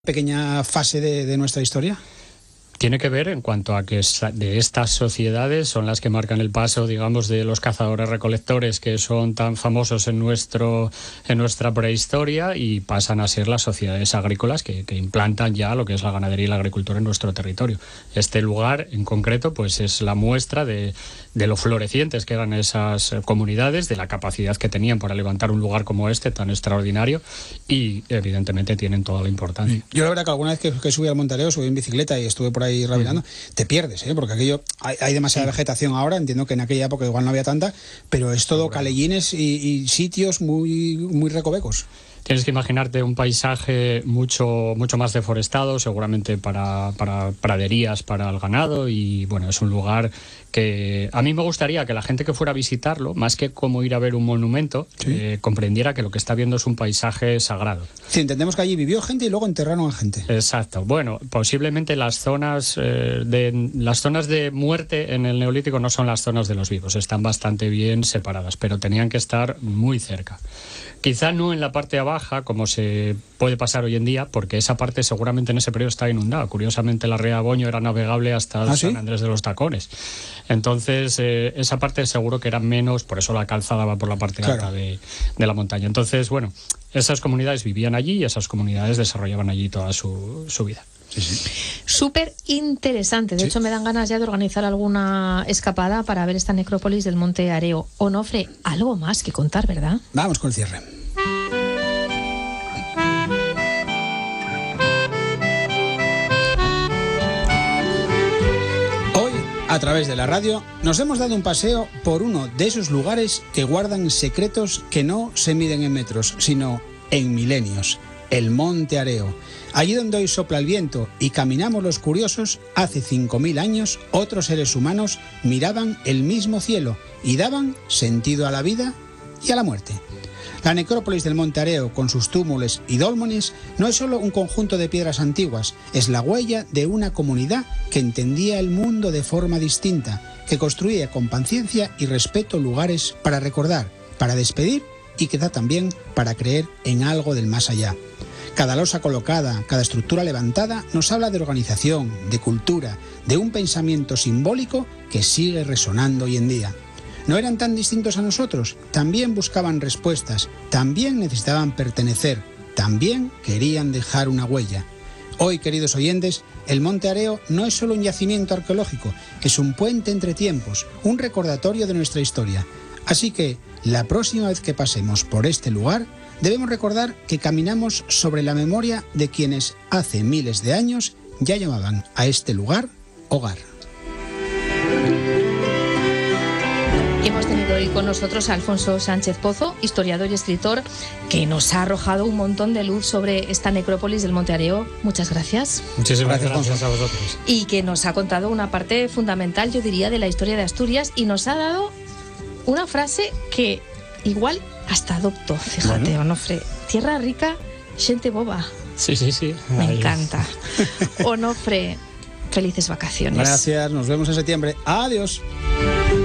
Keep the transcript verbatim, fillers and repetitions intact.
pequeña fase de, de nuestra historia? Tiene que ver en cuanto a que de estas sociedades son las que marcan el paso, digamos, de los cazadores-recolectores que son tan famosos en nuestro en nuestra prehistoria y pasan a ser las sociedades agrícolas que, que implantan ya lo que es la ganadería y la agricultura en nuestro territorio. Este lugar en concreto pues es la muestra de, de lo florecientes que eran esas comunidades, de la capacidad que tenían para levantar un lugar como este tan extraordinario y evidentemente tienen toda la importancia. Yo la verdad que alguna vez que, que subí al Monte Areo, subí en bicicleta y estuve por ahí y revirando, te pierdes, ¿eh? Porque aquello hay, hay demasiada sí. vegetación ahora, entiendo que en aquella época igual no había tanta, pero es todo calellines y, y sitios muy, muy recovecos. Tienes que imaginarte un paisaje mucho mucho más deforestado, seguramente para, para praderías, para el ganado, y bueno, es un lugar que a mí me gustaría que la gente que fuera a visitarlo, más que como ir a ver un monumento, ¿sí? eh, comprendiera que lo que está viendo es un paisaje sagrado. Sí, entendemos que allí vivió gente y luego enterraron a gente. Exacto. Bueno, posiblemente las zonas eh, de las zonas de muerte en el Neolítico no son las zonas de los vivos, están bastante bien separadas, pero tenían que estar muy cerca. Quizá no en la parte baja, como se puede pasar hoy en día, porque esa parte seguramente en ese periodo está inundada. Curiosamente, la ría Boño era navegable hasta ¿Ah, San sí? Andrés de los Tacones. Entonces, eh, esa parte seguro que era menos, por eso la calzada va por la parte claro. alta de, de la montaña. Entonces, bueno, esas comunidades vivían allí y esas comunidades desarrollaban allí toda su, su vida. Sí, sí. Súper interesante. De sí. hecho, me dan ganas ya de organizar alguna escapada para ver esta necrópolis del Monte Areo. Onofre, algo más que contar, ¿verdad? Vamos con el cierre. Hoy, a través de la radio, nos hemos dado un paseo por uno de esos lugares que guardan secretos que no se miden en metros, sino en milenios. El Monte Areo. Allí donde hoy sopla el viento y caminamos los curiosos, hace cinco mil años otros seres humanos miraban el mismo cielo y daban sentido a la vida y a la muerte. La necrópolis del Monte Areo, con sus túmulos y dólmenes, no es solo un conjunto de piedras antiguas, es la huella de una comunidad que entendía el mundo de forma distinta, que construía con paciencia y respeto lugares para recordar, para despedir y quizá también para creer en algo del más allá. Cada losa colocada, cada estructura levantada nos habla de organización, de cultura, de un pensamiento simbólico que sigue resonando hoy en día. ¿No eran tan distintos a nosotros? También buscaban respuestas, también necesitaban pertenecer, también querían dejar una huella. Hoy, queridos oyentes, el Monte Areo no es solo un yacimiento arqueológico, es un puente entre tiempos, un recordatorio de nuestra historia. Así que, la próxima vez que pasemos por este lugar, debemos recordar que caminamos sobre la memoria de quienes hace miles de años ya llamaban a este lugar hogar. Hemos tenido hoy con nosotros a Alfonso Sánchez Pozo, historiador y escritor, que nos ha arrojado un montón de luz sobre esta necrópolis del Monte Areo. Muchas gracias. Muchísimas gracias, gracias a vosotros. Y que nos ha contado una parte fundamental, yo diría, de la historia de Asturias y nos ha dado una frase que igual hasta adopto, fíjate, bueno. Onofre. Tierra rica, gente boba. Sí, sí, sí. Me Ahí encanta. Onofre, felices vacaciones. Gracias, nos vemos en septiembre. Adiós.